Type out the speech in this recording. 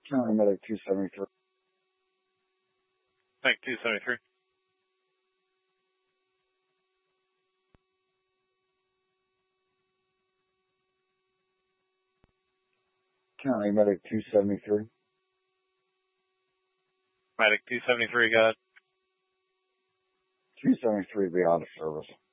County Medic 273. Medic 273. County Medic 273. Medic 273, got it. 273 be out of service.